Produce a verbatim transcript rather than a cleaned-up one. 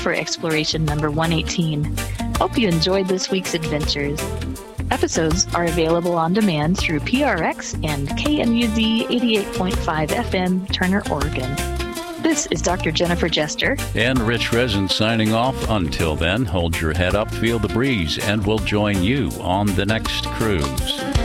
for exploration number one eighteen. Hope you enjoyed this week's adventures. Episodes are available on demand through P R X and K N U Z eighty-eight point five F M, Turner, Oregon. This is Doctor Jennifer Jester. And Rich Resin signing off. Until then, hold your head up, feel the breeze, and we'll join you on the next cruise.